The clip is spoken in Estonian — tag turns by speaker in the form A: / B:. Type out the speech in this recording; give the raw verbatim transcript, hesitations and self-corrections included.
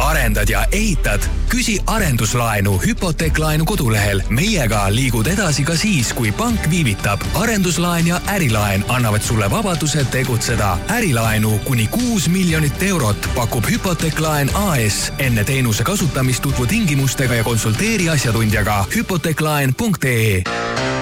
A: arendad ja ehitad? Küsi arenduslaenu hüpoteeklaenu kodulehel. Meiega liigud edasi ka siis, kui pank viivitab. Arenduslaen ja ärilaen annavad sulle vabaduse tegutseda. Ärilaenu kuni kuus miljonit eurot pakub Hüpoteeklaen A S. Enne teenuse kasutamist tutvu tingimustega ja konsulteeri asjatundjaga. Hüpoteeklaen punkt ee